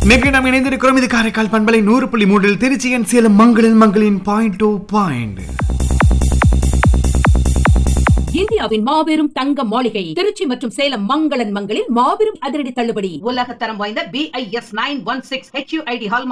நேற்று நாம் இணைந்திருக்கிறோம். இது காரைக்கால் பண்பலை 100.3 திருச்சியின் சேலம் மங்களின் பாயிண்ட் டு பாயிண்ட். இந்தியாவின் மாபெரும் தங்க மாளிகை திருச்சி மற்றும் சேலம் மங்களில் மாபெரும் அதிரடி தள்ளுபடி. உலகத்தரம் வாய்ந்த BIS 916 HUID